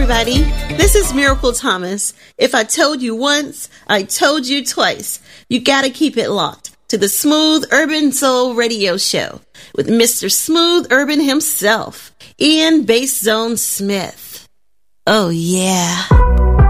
everybody. This is Miracle Thomas. If I told you once, I told you twice. You gotta keep it locked to the Smooth Urban Soul Radio Show with Mr. Smooth Urban himself, Ian Bass Zone Smith. Oh, yeah.